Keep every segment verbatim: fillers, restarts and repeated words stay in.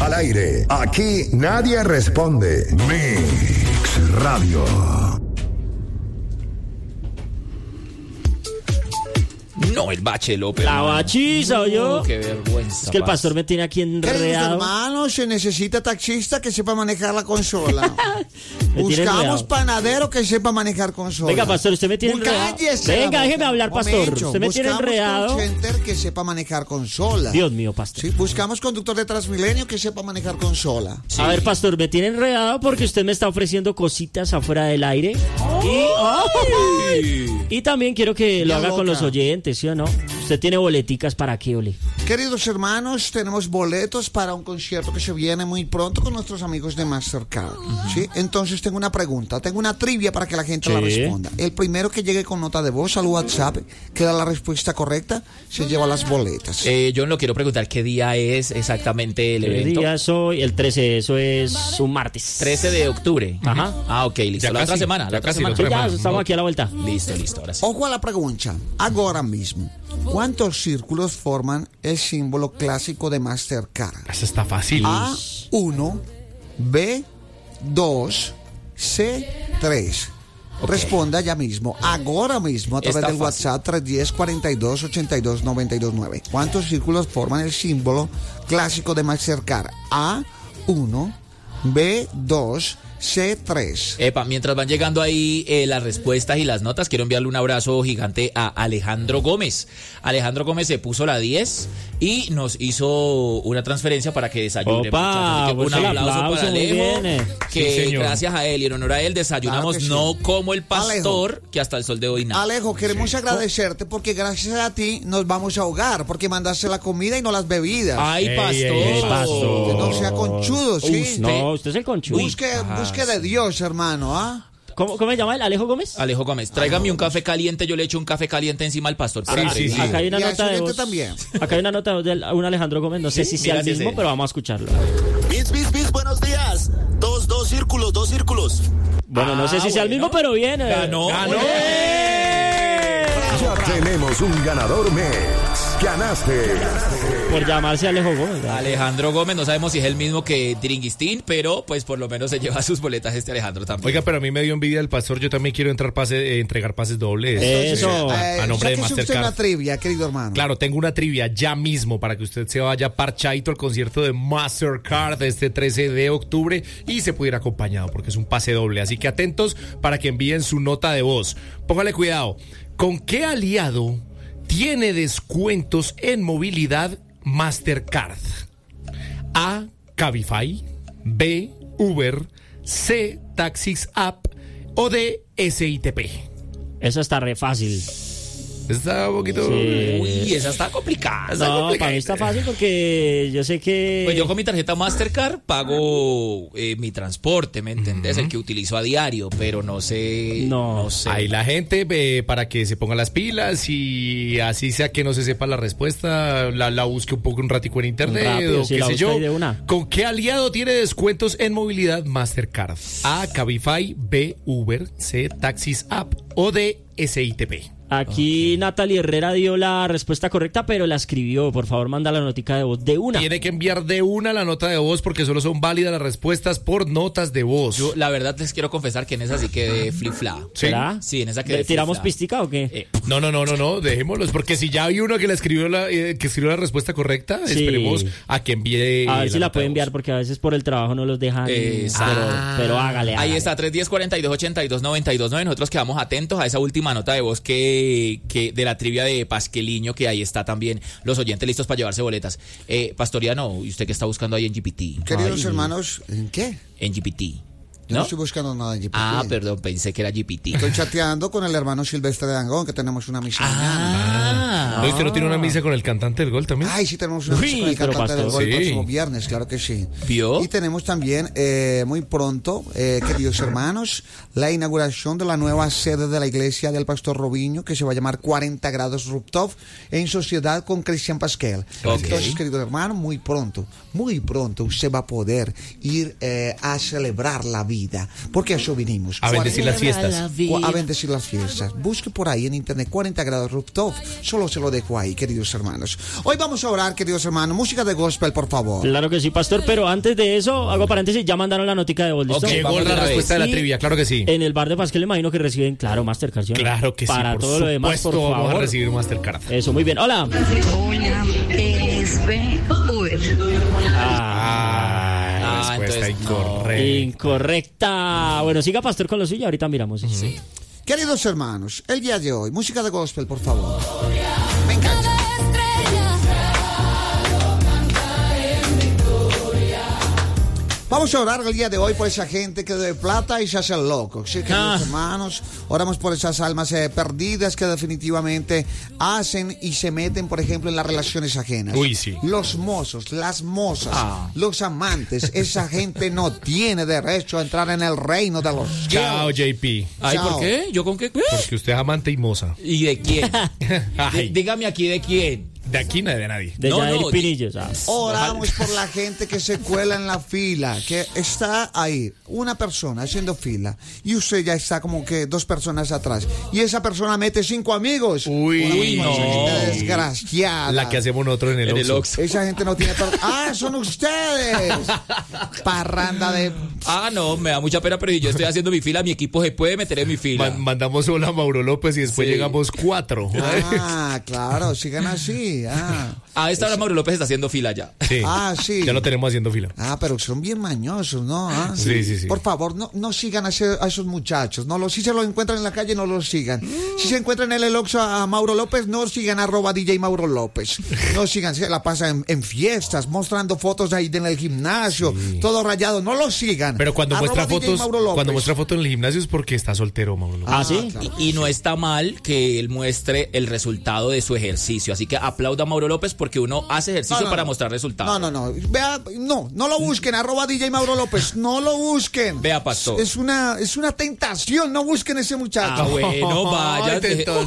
Al aire, aquí nadie responde. Mix Radio. No, el bache López. La bachiza, ¿o yo? Qué vergüenza. Es que el pastor me tiene aquí enredado. Hermano, se necesita taxista que sepa manejar la consola. Buscamos panadero que sepa manejar consola. Venga, pastor, usted me tiene enredado. Cállese. Venga, déjeme hablar, pastor. Momento. Usted me tiene Buscamos enredado. call center que sepa manejar consola. Dios mío, pastor. Sí, buscamos conductor de Transmilenio que sepa manejar consola. Sí. A ver, pastor, me tiene enredado porque usted me está ofreciendo cositas afuera del aire. Y, ¡ay! Y también quiero que lo Ya haga loca. con los oyentes, ¿sí o no? Usted tiene boleticas para qué, Ole. Queridos hermanos, tenemos boletos para un concierto que se viene muy pronto con nuestros amigos de Mastercard. ¿Sí? Entonces tengo una pregunta, tengo una trivia para que la gente Sí. la responda. El primero que llegue con nota de voz al WhatsApp, que da la respuesta correcta, se lleva las boletas. Eh, yo no quiero preguntar qué día es exactamente el El evento. día soy el trece, eso es un martes. trece de octubre. Ajá. Ah, ok, listo. Ya La casi, otra semana. La ya otra casi, semana. la otra Ya, semana. estamos aquí a la vuelta. Listo, listo, ahora sí. Ojo a la pregunta, ahora mismo. ¿Cuántos círculos forman el símbolo clásico de Mastercard? Eso está fácil. A uno, B dos, C tres. Ok. Responda ya mismo, ahora mismo, a través Está del fácil. WhatsApp tres uno cero, cuarenta y dos, ochenta y dos, noventa y dos nueve. ¿Cuántos círculos forman el símbolo clásico de Mastercard? A uno, B dos, C tres. Epa, mientras van llegando ahí eh, las respuestas y las notas, quiero enviarle un abrazo gigante a Alejandro Gómez. Alejandro Gómez se puso la diez y nos hizo una transferencia para que desayune. Opa, muchachos. Así que pues un el aplauso aplauso, para muy Alejo, bien, eh. que Sí, señor. gracias a él y en honor a él desayunamos Claro que sí. no como el pastor, Alejo. que hasta el sol de hoy nada. Alejo, queremos agradecerte porque gracias a ti nos vamos a ahogar, porque mandaste la comida y no las bebidas. Ay, Ey, pastor. ey, ey, pastor. Que no sea conchudo, ¿sí? Usted- No, usted es el conchudo. Busque, busque de Dios, hermano, ¿ah? ¿Cómo, ¿Cómo se llama él? ¿Alejo Gómez? Alejo Gómez, tráigame un café caliente, yo le echo un café caliente encima al pastor. por Sí, ahí. sí, sí. Acá hay una Y a nota su de gente voz. también. Acá hay una nota de voz de un Alejandro Gómez. No sé Sí, si sea el mira, sí, mismo, sí. pero vamos a escucharlo. Bis, bis, bis, buenos días. Dos, dos círculos, dos círculos. Bueno, no sé Ah, si sea el bueno. mismo, pero bien. eh. Ganó. Ganó. ¡Eh! Ya tenemos un ganador Mix. Ganaste. Por llamarse Alejo Gómez. ¿verdad? Alejandro Gómez, no sabemos si es el mismo que Tiringuistín, pero pues por lo menos se lleva sus boletas este Alejandro también. Oiga, pero a mí me dio envidia el pastor. Yo también quiero entrar pase, eh, entregar pases dobles. Eso. Eh, a nombre de sáquese usted Mastercard. una trivia, querido hermano. Claro, tengo una trivia ya mismo para que usted se vaya parchadito al concierto de Mastercard este trece de octubre y se pudiera acompañado porque es un pase doble. Así que atentos para que envíen su nota de voz. Póngale cuidado. ¿Con qué aliado tiene descuentos en movilidad Mastercard? A. Cabify, B. Uber, C. Taxis App o D. S I T P. Eso está re fácil. Está un poquito... Sí. Uy, esa está complicada. está No, complicada. para mí está fácil porque yo sé que... Pues yo con mi tarjeta Mastercard pago eh, mi transporte, ¿me entendés? El que utilizo a diario, pero no sé. No. No sé. Ahí la gente eh, para que se ponga las pilas y así sea que no se sepa la respuesta, la, la busque un poco un ratico en internet Rápido, o sí, qué la sé busca yo. ahí de una. ¿Con qué aliado tiene descuentos en movilidad Mastercard? A. Cabify, B. Uber, C. Taxis App o D. S I T P. Aquí Natalie Herrera dio la respuesta correcta, pero la escribió. Por favor, manda la notica de voz de una. Tiene que enviar de una la nota de voz porque solo son válidas las respuestas por notas de voz. Yo, la verdad, les quiero confesar que en esa sí quedé flip-fla. ¿Sí? ¿Será? Sí, en esa ¿Le quedé ¿Tiramos flip-flap. pistica o qué? Eh, No, no, no, no, no, dejémoslos, porque si ya hay uno que le escribió la, eh, que escribió la respuesta correcta, Sí. esperemos a que envíe. A ver si la nota puede de enviar voz. porque a veces por el trabajo no los dejan. Exacto. Pero, pero hágale, Ahí hágale. está, tres uno cero, cuarenta y dos, ochenta y dos, noventa y dos nueve. Nosotros quedamos atentos a esa última nota de voz que, que de la trivia de Pasqueliño, que ahí está también los oyentes listos para llevarse boletas. Eh, Pastoriano, ¿y usted qué está buscando ahí en G P T? Queridos Ay, hermanos, ¿en qué? En G P T. Yo no, ¿No? estoy buscando nada en G P T. Ah, perdón, pensé que era G P T. Estoy chateando con el hermano Silvestre de Angón, que tenemos una misión mañana. Ah, ¿No, ¿Usted no tiene una misa con el cantante del gol también? Ay, sí, tenemos una Uy, misión con el pero cantante del pastor. gol el Sí. próximo viernes, claro que sí. ¿Vio? Y tenemos también, eh, muy pronto, eh, queridos hermanos, la inauguración de la nueva sede de la iglesia del Pastor Robinho, que se va a llamar cuarenta grados Rooftop, en sociedad con Cristian Pasquel. Ok. Entonces, querido hermano, muy pronto, muy pronto usted va a poder ir eh, a celebrar la vida, porque a eso vinimos. A bendecir las cuarenta fiestas. Cu- A bendecir las fiestas. Busque por ahí en internet cuarenta grados Rooftop. Solo se lo lo dejo ahí, queridos hermanos. Hoy vamos a orar, queridos hermanos. Música de gospel, por favor. Claro que sí, pastor, pero antes de eso, hago paréntesis, ya mandaron la notica de voz, ¿listo? Ok, llegó vamos de la una respuesta vez. de la Y trivia, claro que sí. En el bar de Pasquel me imagino que reciben, claro, Mastercard, ¿sí o no? Claro que sí, Para por todo lo demás, por supuesto, vamos a favor. recibir Mastercard. Eso, muy bien. Hola. Hola, es B Uber. Ah, Ah, respuesta entonces, no. incorrecta. incorrecta. Bueno, siga, pastor, con lo suyo, ahorita miramos. Sí. Queridos hermanos, el día de hoy, música de gospel, por favor. Me encanta. Vamos a orar el día de hoy por esa gente que de plata y se hace loco. Sí, queridos Ah. hermanos, oramos por esas almas eh, perdidas que definitivamente hacen y se meten, por ejemplo, en las relaciones ajenas. Uy, sí. Los mozos, las mozas, Ah. los amantes, esa gente no tiene derecho a entrar en el reino de los Chao, cielos. J P. Ay, Chao. ¿por qué? ¿Yo con qué? Porque usted es amante y moza. ¿Y de quién? Ay, Dí- Dígame aquí de quién. de aquí no es de nadie. De No, Yair no, Pinillos. Ah. Oramos por la gente que se cuela en la fila, que está ahí, una persona haciendo fila, y usted ya está como que dos personas atrás, y esa persona mete cinco amigos. Uy, Uy, no. esa gente desgraciada. La que hacemos nosotros en el En el Oxxo. Oxxo. Esa gente no tiene... per- ¡Ah, son ustedes! Parranda de... Ah, no, me da mucha pena, pero si yo estoy haciendo mi fila, mi equipo se puede meter en mi fila. Man- mandamos solo a Mauro López y después Sí. llegamos cuatro. Ah, claro, sigan así. Ah, A esta hora Mauro López está haciendo fila ya. Sí. Ah, sí. Ya lo tenemos haciendo fila. ah pero son bien mañosos, ¿no? Ah, Sí, sí, sí. Por favor, no, no sigan a, ese- a esos muchachos. No, los, si se los encuentran en la calle, no los sigan. Si se encuentran en el Oxxo a Mauro López, no sigan arroba D J Mauro López. No sigan, se la pasan en, en fiestas, mostrando fotos ahí en el gimnasio, todo rayado. No los sigan. Pero cuando Arroba muestra D J fotos, Mauro López. cuando muestra fotos en el gimnasio es porque está soltero, Mauro López. Ah, sí. claro. Y, y no está mal que él muestre el resultado de su ejercicio. Así que aplauda a Mauro López porque uno hace ejercicio No, no, para no. mostrar resultados. No, no, no. Vea, no, no lo busquen, arroba D J Mauro López. No lo busquen. Vea, pastor. Es una, es una tentación. No busquen ese muchacho. Ah, bueno, vaya. Ay, tentación.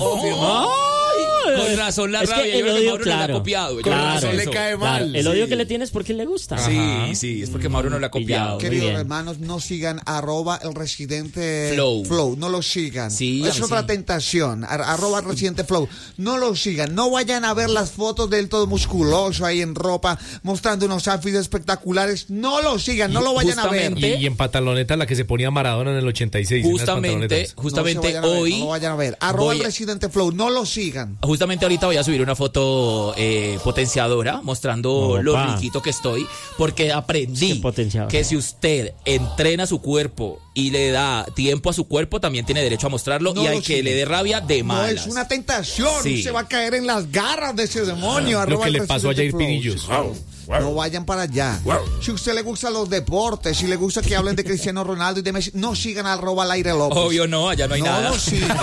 Ay, con razón la Es que rabia. el Yo creo que odio, Mauro no le ha claro. copiado. Yo Con creo que razón es le eso. cae Claro, mal. el odio Sí. que le tienes porque le gusta. Sí, sí, es porque Mauro no le ha copiado. Pillado. Queridos bien. hermanos, no sigan arroba el residente Flow. no lo sigan. Sí, a es mí otra sí. tentación. Ar- arroba el residente Flow, no lo sigan. No vayan a ver las fotos de él todo musculoso ahí en ropa, mostrando unos outfits espectaculares. No lo sigan, no lo vayan a ver. Justamente- Y, y en pantaloneta la que se ponía Maradona en el ochenta y seis. en las Justamente, pantalonetas. No justamente se vayan a ver, hoy. no lo vayan a ver. Arroba voy el a- residente Flow, no lo sigan. Justamente ahorita voy a subir una foto eh, potenciadora mostrando Opa. lo riquito que estoy, porque aprendí Qué potenciador. que si usted entrena su cuerpo y le da tiempo a su cuerpo, también tiene derecho a mostrarlo No y hay lo que sigan. le dé rabia de No malas. es una tentación. Sí. Se va a caer en las garras de ese demonio. Lo Arroba que el le pasó a residente Jair Flow. Pinillos. Sí, claro. No vayan para allá. Si a usted le gustan los deportes, si le gusta que hablen de Cristiano Ronaldo y de Messi, no sigan arroba al aire López. Obvio no, allá no hay no nada. lo sigan.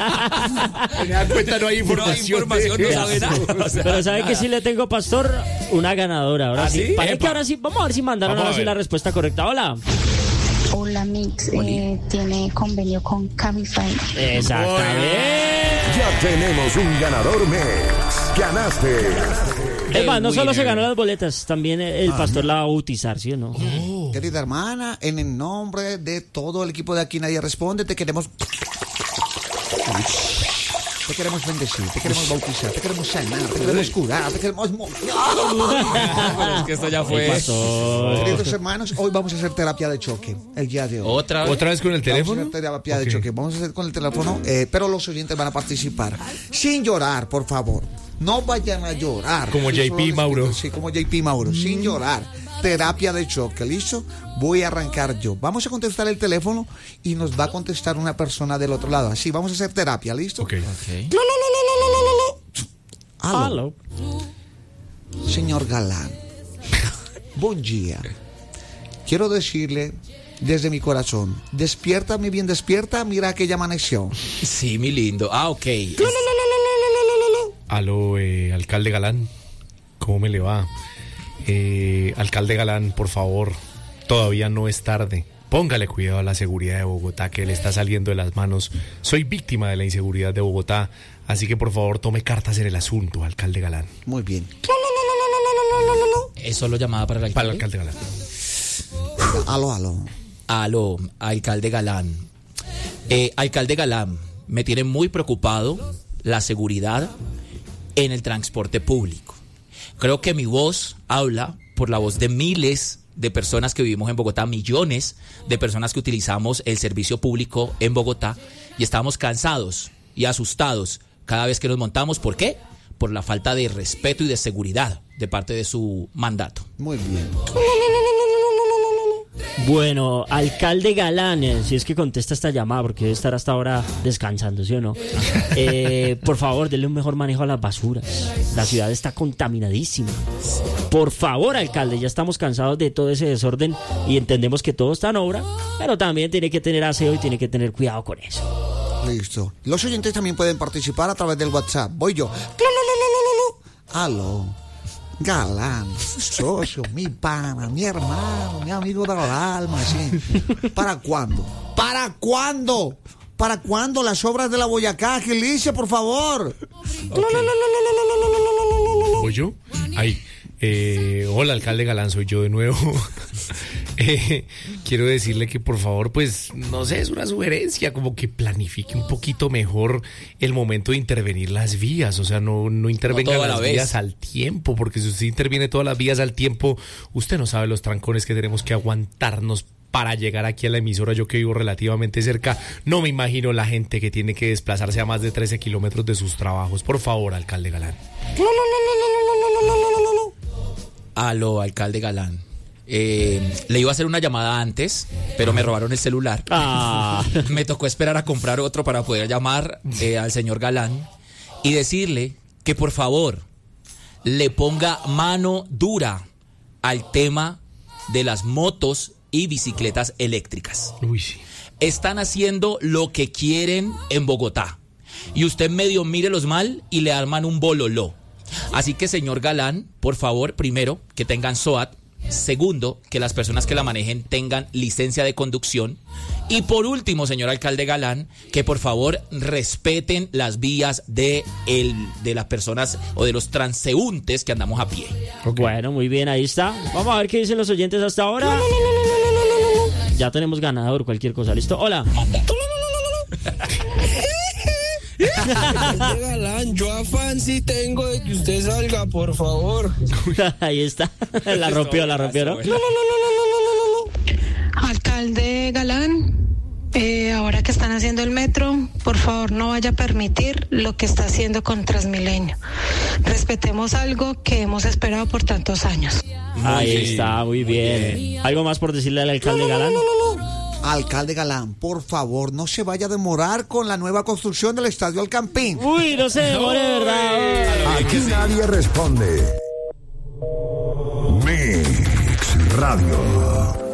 Me da cuenta, no hay No hay información. información, no de sabe eso. nada. O sea, Pero ¿sabe nada. que sí le tengo, pastor? Una ganadora. Ahora ¿Ah, sí. sí? Parece Epa. que ahora sí. Vamos a ver si mandaron Vamos a ahora sí ver. la respuesta correcta. Hola. Hola, Mix. Eh, tiene convenio con Cabify. Exactamente. Ya tenemos un ganador mes. Ganaste. Es más, no solo se winner. ganó las boletas, también el pastor la va a bautizar, ¿sí o no? Querida hermana, en el nombre de todo el equipo de Aquí Nadie Responde, te queremos... Te queremos bendecir, te queremos bautizar, te queremos sanar, te queremos curar, te queremos... mo- Pero es que esto ya El fue. pastor. Queridos hermanos, hoy vamos a hacer terapia de choque, el día de hoy. Otra vez. ¿Otra vez con el Vamos a teléfono? hacer terapia Ok. de choque. Vamos a hacer con el teléfono, eh, pero los oyentes van a participar. Sin llorar, por favor. No vayan a llorar. Como Yo J P solo les Mauro. pido- Sí, como J P Mauro. Sin llorar. Terapia de choque, ¿listo? Voy a arrancar yo. Vamos a contestar el teléfono y nos va a contestar una persona del otro lado. Así, vamos a hacer terapia, ¿listo? Ok. Ok. Aló, Aló. señor Galán. Buen día. Quiero decirle desde mi corazón, despierta, mi bien despierta, mira que ya amaneció. Sí, mi lindo. Ah, ok. Aló, eh, alcalde Galán. ¿Cómo me le va? Eh, alcalde Galán, por favor, todavía no es tarde. Póngale cuidado a la seguridad de Bogotá, que le está saliendo de las manos. Soy víctima de la inseguridad de Bogotá, así que por favor tome cartas en el asunto, alcalde Galán. Muy bien. ¿Es solo llamada para el Para el alcalde? alcalde Galán. Aló, aló. Aló, alcalde Galán. Eh, alcalde Galán, me tiene muy preocupado la seguridad en el transporte público. Creo que mi voz habla por la voz de miles de personas que vivimos en Bogotá, millones de personas que utilizamos el servicio público en Bogotá y estamos cansados y asustados cada vez que nos montamos. ¿Por qué? Por la falta de respeto y de seguridad de parte de su mandato. Muy bien. Bueno, alcalde Galán, eh, si es que contesta esta llamada, porque debe estar hasta ahora descansando, ¿sí o no? Eh, por favor, denle un mejor manejo a las basuras. La ciudad está contaminadísima. Por favor, alcalde, ya estamos cansados de todo ese desorden y entendemos que todo está en obra, pero también tiene que tener aseo y tiene que tener cuidado con eso. Listo. Los oyentes también pueden participar a través del WhatsApp. Voy yo. Aló. Galán, socio, mi pana, mi hermano, mi amigo del alma, sí. ¿Para cuándo? ¿Para cuándo? ¿Para cuándo las obras de la Boyacá? Agilice, por favor. Okay. ¿Voy yo? Ay, eh, hola, alcalde Galán, soy yo de nuevo. Eh, quiero decirle que por favor, pues, no sé, es una sugerencia, como que planifique un poquito mejor el momento de intervenir las vías, o sea, no, no intervenga no las vez. vías al tiempo, porque si usted interviene todas las vías al tiempo, usted no sabe los trancones que tenemos que aguantarnos para llegar aquí a la emisora. Yo que vivo relativamente cerca, no me imagino la gente que tiene que desplazarse a más de trece kilómetros de sus trabajos. Por favor, alcalde Galán. Aló, alcalde Galán. Eh, le iba a hacer una llamada antes, pero me robaron el celular. Ah. Me tocó esperar a comprar otro para poder llamar eh, al señor Galán y decirle que por favor le ponga mano dura al tema de las motos y bicicletas eléctricas. Uy, sí. Están haciendo lo que quieren en Bogotá y usted medio mírelos mal y le arman un bololó. Así que, señor Galán, por favor, primero, que tengan SOAT. Segundo, que las personas que la manejen tengan licencia de conducción. Y por último, señor alcalde Galán, que por favor respeten las vías de, el, de las personas o de los transeúntes que andamos a pie. Okay. Bueno, muy bien, ahí está. Vamos a ver qué dicen los oyentes hasta ahora. Ya tenemos ganador, cualquier cosa. ¿Listo? Hola. Manda. Galán, yo afán sí tengo de que usted salga, por favor. Ahí está. La rompió, la rompió, ¿no? Alcalde Galán, eh, ahora que están haciendo el metro, por favor no vaya a permitir lo que está haciendo con Transmilenio. Respetemos algo que hemos esperado por tantos años. Ahí bien. está, muy bien. bien. ¿Algo más por decirle al alcalde Galán? Alcalde Galán, por favor, no se vaya a demorar con la nueva construcción del Estadio El Campín. Uy, no se demore, ¿verdad? Aquí nadie responde. Mix Radio.